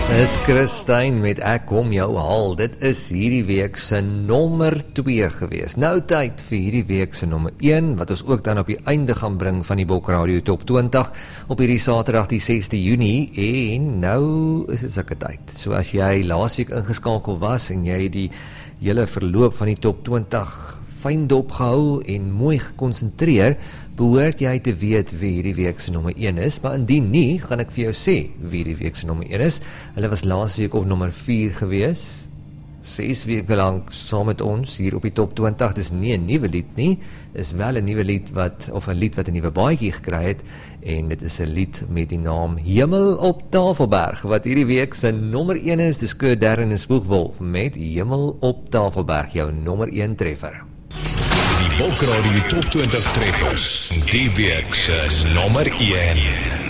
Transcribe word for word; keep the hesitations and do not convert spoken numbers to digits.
Dis Christine met Ek Kom Jou Haal. Dit is hierdie week se nommer twee gewees. Nou tyd vir hierdie week se nommer een, wat ons ook dan op die einde gaan bring van die Bok Radio Top twintig op hierdie Saterdag die sesde Junie, en nou is dit sulke tyd. So as jy laasweek ingeskakel was en jy die hele verloop van die Top twintig fyn dopgehou en mooi gekonsentreer, behoort jy te weet wie hierdie week se nommer een is, maar indien nie, gaan ek vir jou sê wie hierdie week se nommer een is. Hulle was laas week op nommer vier gewees, ses weke lang saam met ons hier op die Top twintig. Dis nie 'n nuwe lied nie, is wel 'n nuwe lied wat, of 'n lied wat 'n nuwe baadjie gekry het, en dit is 'n lied met die naam Hemel op Tafelberg, wat hierdie week se nommer een is. Dis Kurt Darren en Spoegwolf met Hemel op Tafelberg, jou nommer een treffer. Die Bok Radio Top twintig treffers, die week se nommer een.